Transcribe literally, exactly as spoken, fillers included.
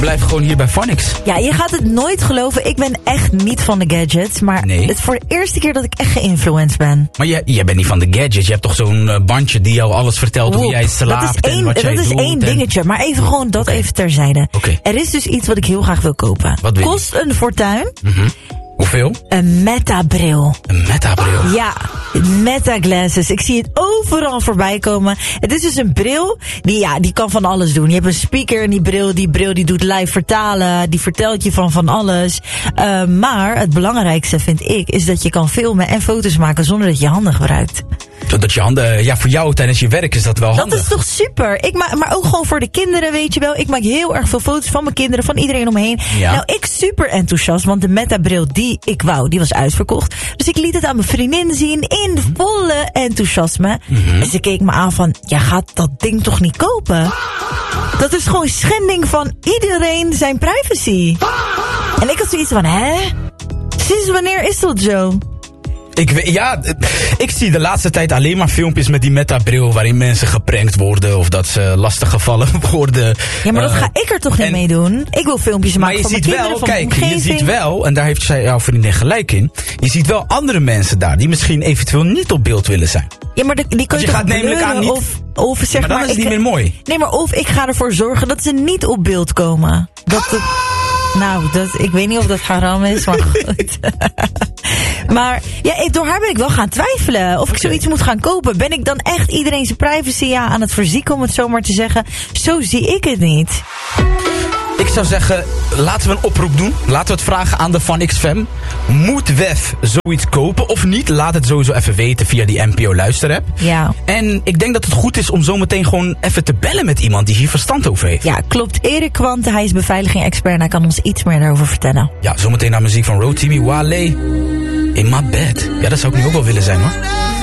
Blijf gewoon hier bij Phonics. Ja, je gaat het nooit geloven. Ik ben echt niet van de gadgets. Maar Nee. het is voor de eerste keer dat ik echt geïnfluenced ben. Maar jij, jij bent niet van de gadgets. Je hebt toch zo'n uh, bandje die jou alles vertelt hoe Oep, jij slaapt dat is één, en wat jij dat is doet. één en... dingetje. Maar even gewoon dat Okay. even terzijde. Okay. Er is dus iets wat ik heel graag wil kopen. Wat wil je? Kost een fortuin. Mm-hmm. Hoeveel? Een Meta-bril. Een Meta-bril. Ja, Meta-glasses. Ik zie het overal voorbij komen. Het is dus een bril, die, ja, die kan van alles doen. Je hebt een speaker in die bril. Die bril die doet live vertalen. Die vertelt je van van alles. Uh, maar het belangrijkste vind ik, is dat je kan filmen en foto's maken zonder dat je handen gebruikt. Dat je handen, ja, voor jou tijdens je werk is dat wel handig. Dat is toch super? Ik maak, maar ook gewoon voor de kinderen, weet je wel. Ik maak heel erg veel foto's van mijn kinderen, van iedereen om me heen. Ja. Nou, ik super enthousiast, want de Meta-bril die ik wou, die was uitverkocht. Dus ik liet het aan mijn vriendin zien in volle enthousiasme. Mm-hmm. En ze keek me aan van, jij gaat dat ding toch niet kopen? Dat is gewoon schending van iedereen zijn privacy. En ik had zoiets van, hè? Sinds wanneer is dat zo? Ik, weet, ja, ik zie de laatste tijd alleen maar filmpjes met die Meta-bril waarin mensen geprankt worden of dat ze lastiggevallen worden. Ja, maar dat uh, ga ik er toch niet en, mee doen? Ik wil filmpjes maken maar van mijn ziet kinderen, wel, van mijn kijk, omgeving. je ziet wel, en daar heeft zij jouw vriendin gelijk in, je ziet wel andere mensen daar die misschien eventueel niet op beeld willen zijn. Ja, maar de, die kun je, je toch gaat namelijk aan niet, of, of zeg maar dan maar, is het ik, niet meer mooi. Nee, maar of ik ga ervoor zorgen dat ze niet op beeld komen. Dat het, nou, dat, ik weet niet of dat haram is, maar goed. Maar ja, door haar ben ik wel gaan twijfelen. Of ik okay. zoiets moet gaan kopen. Ben ik dan echt iedereen zijn privacy ja, aan het verzieken, om het zo maar te zeggen? Zo zie ik het niet. Ik zou zeggen, laten we een oproep doen. Laten we het vragen aan de Phonics Fam. Moet W E F zoiets kopen of niet? Laat het sowieso even weten via die N P O luisterapp. Ja. En ik denk dat het goed is om zometeen gewoon even te bellen met iemand die hier verstand over heeft. Ja, klopt. Erik Kwante, hij is beveiliging-expert en hij kan ons iets meer daarover vertellen. Ja, zometeen naar muziek van Rotimi, Wale, In My Bed. Ja, dat zou ik nu ook wel willen zijn, hoor.